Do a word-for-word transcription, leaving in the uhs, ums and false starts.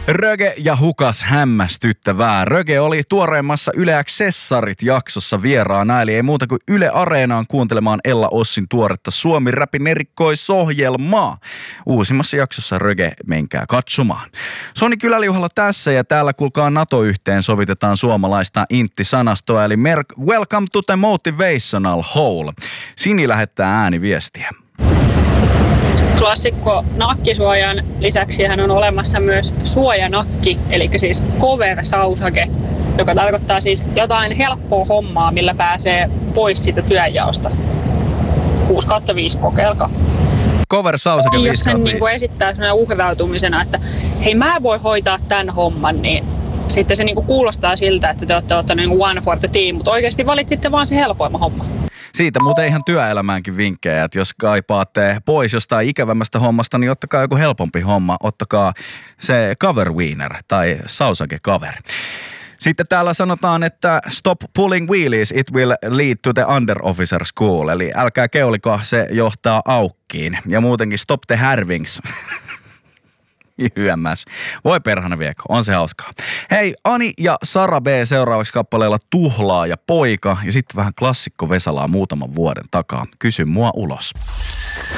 Röge ja hukas hämmästyttävää. Röge oli tuoreimmassa Yle Accessorit-jaksossa vieraana, eli ei muuta kuin Yle Areenaan kuuntelemaan Ella Ossin tuoretta Suomi-räpin erikoisohjelmaa. Uusimmassa jaksossa Röge, menkää katsomaan. Soni Kyläliuhalla tässä ja täällä kuulkaa NATO-yhteen sovitetaan suomalaista intti-sanastoa, eli mer- Welcome to the Motivational Hole. Sini lähettää ääniviestiä. Klassikko nakkisuojan lisäksi hän on olemassa myös suojanakki, eli siis cover-sausake, joka tarkoittaa siis jotain helppoa hommaa, millä pääsee pois siitä työnjaosta. kuusi kautta viisi kokeilkaa. Cover-sausake viisi Jos sen kautta niin kuin esittää sellainen uhrautumisena, että hei mä voin hoitaa tämän homman, niin sitten se niin kuin kuulostaa siltä, että te olette ottaneet one for the team, mutta oikeasti valitsitte vaan se helpoimman homma. Siitä muuten ihan työelämäänkin vinkkejä, että jos kaipaatte pois jostain ikävämmästä hommasta, niin ottakaa joku helpompi homma. Ottakaa se cover wiener tai sausake cover. Sitten täällä sanotaan, että stop pulling wheelies, it will lead to the under officer school. Eli älkää keuliko, se johtaa aukkiin. Ja muutenkin stop the härvings. Hyömmäs. Voi perhana viekko, on se hauskaa. Hei, Ani ja Sara B seuraavaksi kappaleella Tuhlaa ja Poika. Ja sitten vähän klassikko Vesalaa muutaman vuoden takaa. Kysy mua ulos.